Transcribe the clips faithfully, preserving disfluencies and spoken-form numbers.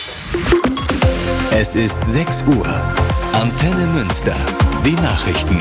Es ist sechs Uhr. Antenne Münster. Die Nachrichten.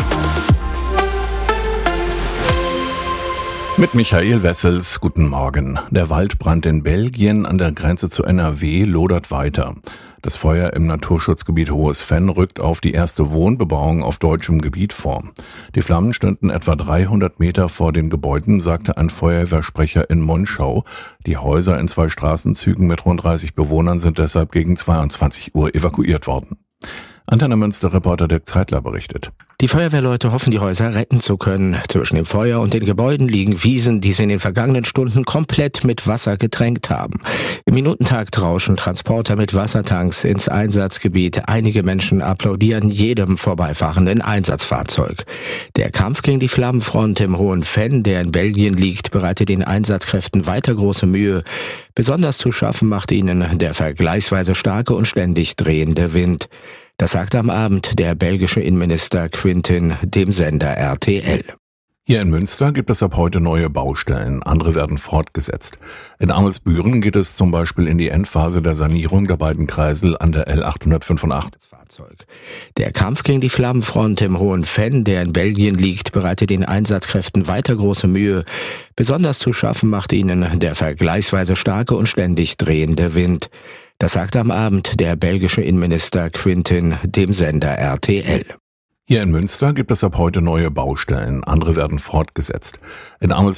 Mit Michael Wessels, guten Morgen. Der Waldbrand in Belgien an der Grenze zu N R W lodert weiter. Das Feuer im Naturschutzgebiet Hohes Venn rückt auf die erste Wohnbebauung auf deutschem Gebiet vor. Die Flammen stünden etwa dreihundert Meter vor den Gebäuden, sagte ein Feuerwehrsprecher in Monschau. Die Häuser in zwei Straßenzügen mit rund dreißig Bewohnern sind deshalb gegen zweiundzwanzig Uhr evakuiert worden. Antenne Münster-Reporter Dirk Zeitler berichtet. Die Feuerwehrleute hoffen, die Häuser retten zu können. Zwischen dem Feuer und den Gebäuden liegen Wiesen, die sie in den vergangenen Stunden komplett mit Wasser getränkt haben. Im Minutentakt rauschen Transporter mit Wassertanks ins Einsatzgebiet. Einige Menschen applaudieren jedem vorbeifahrenden Einsatzfahrzeug. Der Kampf gegen die Flammenfront im Hohen Venn, der in Belgien liegt, bereitet den Einsatzkräften weiter große Mühe. Besonders zu schaffen macht ihnen der vergleichsweise starke und ständig drehende Wind. Das sagte am Abend der belgische Innenminister Quintin dem Sender R T L. Hier in Münster gibt es ab heute neue Baustellen, andere werden fortgesetzt. In Arnelsbüren geht es zum Beispiel in die Endphase der Sanierung der beiden Kreisel an der L achthundertfünfundachtzig. Der Kampf gegen die Flammenfront im Hohen Venn, der in Belgien liegt, bereitet den Einsatzkräften weiter große Mühe. Besonders zu schaffen macht ihnen der vergleichsweise starke und ständig drehende Wind. Das sagte am Abend der belgische Innenminister Quintin dem Sender R T L. Hier in Münster gibt es ab heute neue Baustellen, andere werden fortgesetzt. In Arnelsbüren